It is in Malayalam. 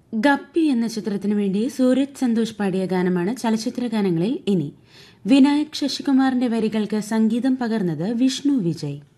ഗപ്പി എന്ന ചിത്രത്തിനു വേണ്ടി സൂരജ് സന്തോഷ് പാടിയ ഗാനമാണ് ചലച്ചിത്ര ഗാനങ്ങളിൽ ഇനി. വിനായക് ശശികുമാറിന്റെ വരികൾക്ക് സംഗീതം പകർന്നത് വിഷ്ണു വിജയ്.